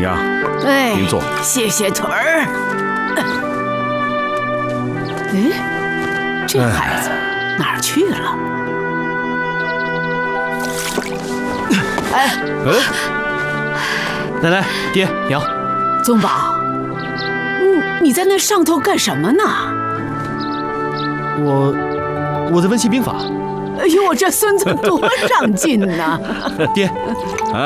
娘， 哎， 您坐。 谢谢腿儿。哎，这孩子哪儿去了？哎， 奶奶、爹娘， 宗宝，你在那上头干什么呢？ 我在温习兵法。 哎呦，我这孙子多上进呐！ 爹，